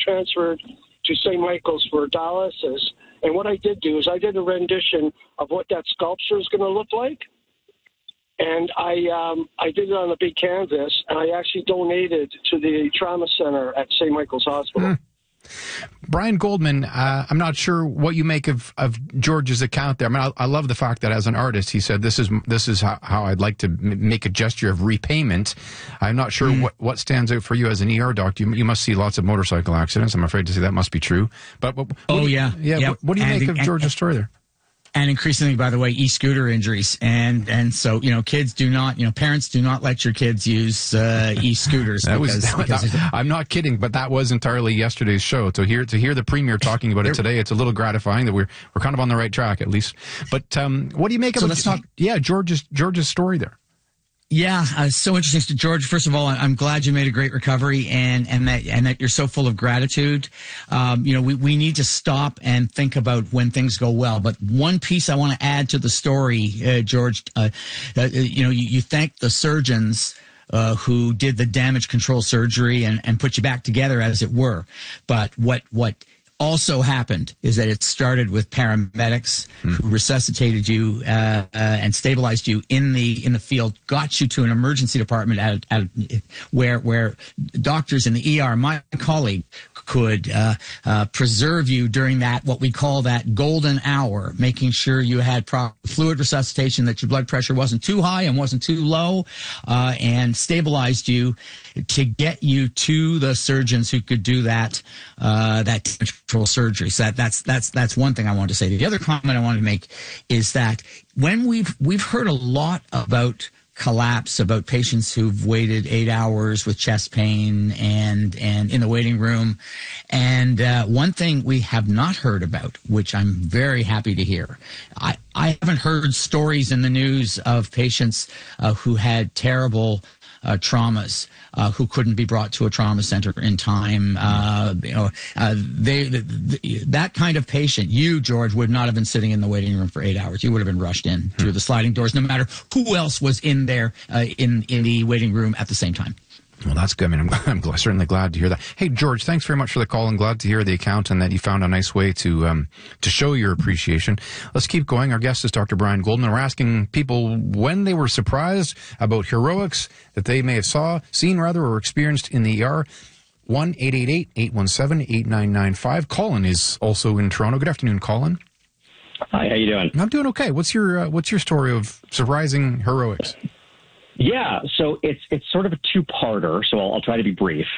transferred to St. Michael's for dialysis. And what I did do is I did a rendition of what that sculpture is going to look like. And I did it on a big canvas, and I actually donated to the trauma center at St. Michael's Hospital. Brian Goldman, I'm not sure what you make of George's account there. I mean, I love the fact that as an artist, he said, this is how I'd like to make a gesture of repayment. I'm not sure what stands out for you as an ER doctor. You must see lots of motorcycle accidents. I'm afraid to say that must be true. But what do you make of George's story there? And increasingly, by the way, e-scooter injuries. And so, kids do not, parents do not let your kids use e-scooters. I'm not kidding, but that was entirely yesterday's show. To hear the Premier talking about it today, it's a little gratifying that we're kind of on the right track, at least. But what do you make of George's story there? Yeah, so interesting. So George, first of all, I'm glad you made a great recovery and that you're so full of gratitude. We need to stop and think about when things go well. But one piece I want to add to the story, George, you thank the surgeons who did the damage control surgery and put you back together, as it were. But what also happened is that it started with paramedics who resuscitated you and stabilized you in the field, got you to an emergency department where doctors in the ER, my colleague, could preserve you during that, what we call that golden hour, making sure you had proper fluid resuscitation, that your blood pressure wasn't too high and wasn't too low, and stabilized you to get you to the surgeons who could do that control surgery. So that's one thing I wanted to say. The other comment I wanted to make is that when we've heard a lot about collapse, about patients who've waited 8 hours with chest pain and in the waiting room, and one thing we have not heard about, which I'm very happy to hear, I haven't heard stories in the news of patients who had terrible traumas, who couldn't be brought to a trauma center in time. That kind of patient, you, George, would not have been sitting in the waiting room for 8 hours. You would have been rushed in through the sliding doors, no matter who else was in there in the waiting room at the same time. Well, that's good. I mean, I'm certainly glad to hear that. Hey, George, thanks very much for the call, and glad to hear the account and that you found a nice way to show your appreciation. Let's keep going. Our guest is Dr. Brian Goldman. We're asking people when they were surprised about heroics that they may have seen or experienced in the ER. 1-888-817-8995. Colin is also in Toronto. Good afternoon, Colin. Hi, how you doing? I'm doing okay. What's your story of surprising heroics? Yeah, so it's sort of a two-parter, so I'll try to be brief.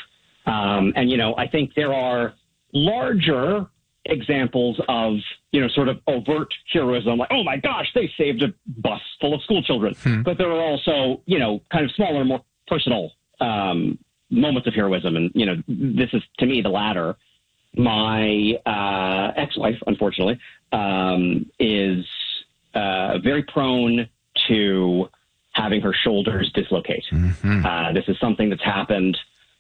I think there are larger examples of, sort of overt heroism, like, oh my gosh, they saved a bus full of school children. But there are also, kind of smaller, more personal moments of heroism. And, this is, to me, the latter. My ex-wife, unfortunately, is very prone to having her shoulders dislocate. This is something that's happened,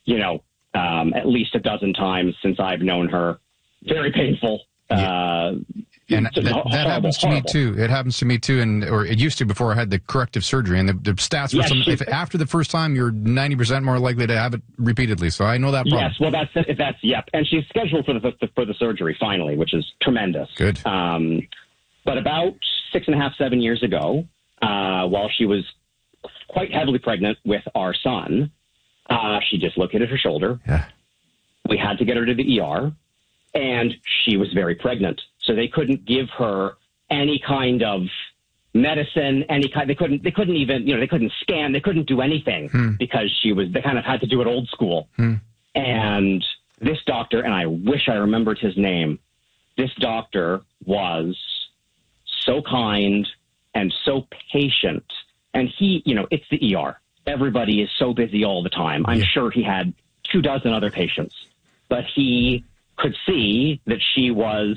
at least a dozen times since I've known her. Very painful. And that happens to me too. It happens to me too, or it used to before I had the corrective surgery. And the stats were if after the first time, you're 90% more likely to have it repeatedly. So I know that problem. Yes, well, that's yep. And she's scheduled for the surgery finally, which is tremendous. Good. But about 6.5, 7 years ago, while she was quite heavily pregnant with our son, she dislocated her shoulder. Yeah. We had to get her to the ER, and she was very pregnant. So they couldn't give her any kind of medicine, they couldn't even, they couldn't scan, they couldn't do anything because they kind of had to do it old school. And this doctor, and I wish I remembered his name, this doctor was so kind and so patient. And he, it's the ER. Everybody is so busy all the time. I'm sure he had 24 other patients, but he could see that she was,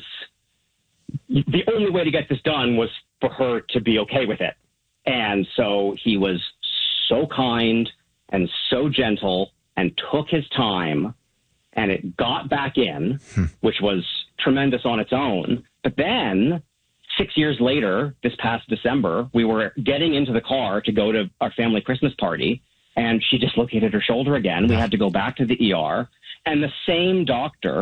the only way to get this done was for her to be okay with it. And so he was so kind and so gentle and took his time, and it got back in, which was tremendous on its own. But then 6 years later, this past December, we were getting into the car to go to our family Christmas party, and she dislocated her shoulder again. We had to go back to the ER, and the same doctor